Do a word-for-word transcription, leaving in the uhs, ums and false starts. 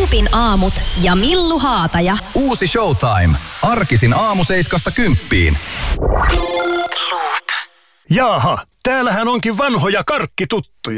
Loopin aamut ja Millu Haataja. Uusi Showtime. Arkisin aamu seiskasta kymppiin. Jaaha, täällähän onkin vanhoja karkkituttuja.